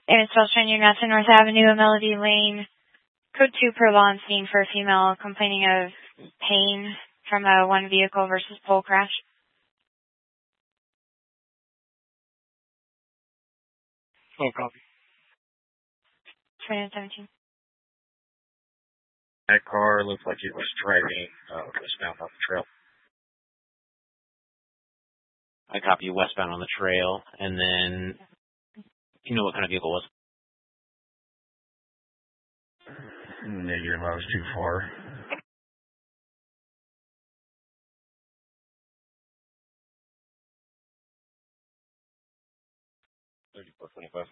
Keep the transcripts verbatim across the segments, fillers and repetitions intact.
It's Australian Nessa, North Avenue, Melody Lane. Code two per law scene for a female complaining of pain from a one vehicle versus pole crash. Oh, copy. twenty-nine seventeen. That car looked like it was driving uh, westbound on the trail. I copy you westbound on the trail, and then you know what kind of vehicle it was? Negative, I was too far. thirty-four twenty-five.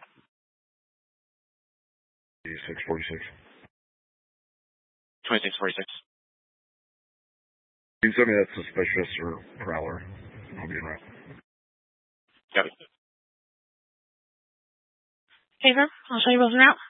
eighty-six forty-six. twenty-six forty-six. Can you tell me that's suspicious or prowler? I'll be in route. Copy. Favor, I'll show you both route.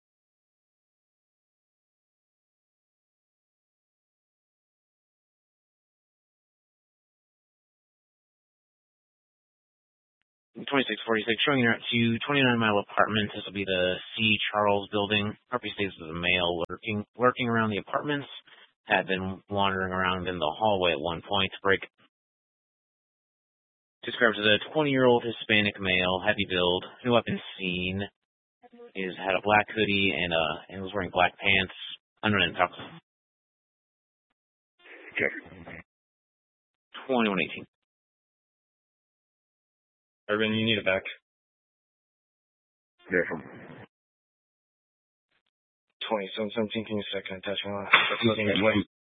twenty-six forty-six, showing you out to twenty-nine Mile Apartments. This will be the C. Charles building. Property states as a male lurking, lurking around the apartments. Had been wandering around in the hallway at one point. Break. Described as a twenty-year-old Hispanic male, heavy build. No weapon seen. Is had a black hoodie and uh and was wearing black pants. Unknown in house. Okay. twenty-one eighteen. Urban, you need it back. Yeah, from twenty-seven seventeen. Can you second attachment? That's looking at Wayne.